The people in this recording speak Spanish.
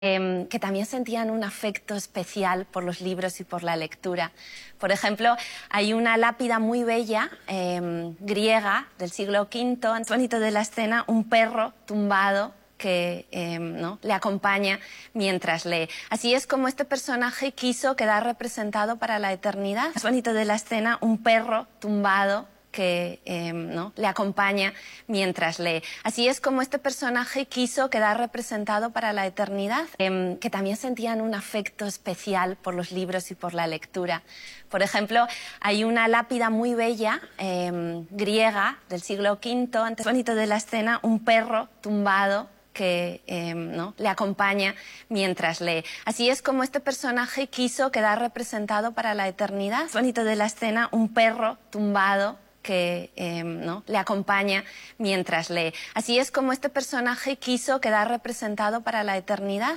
que también sentían un afecto especial por los libros y por la lectura. Por ejemplo, hay una lápida muy bella griega del siglo V, en bonito de la escena, un perro tumbado que ¿no? le acompaña mientras lee. Así es como este personaje quiso quedar representado para la eternidad. Es bonito de la escena, un perro tumbado que ¿no? le acompaña mientras lee. Así es como este personaje quiso quedar representado para la eternidad, que también sentían un afecto especial por los libros y por la lectura. Por ejemplo, hay una lápida muy bella griega del siglo V, es bonito de la escena, un perro tumbado que ¿no? le acompaña mientras lee. Así es como este personaje quiso quedar representado para la eternidad. Es bonito de la escena, un perro tumbado que ¿no? le acompaña mientras lee. Así es como este personaje quiso quedar representado para la eternidad.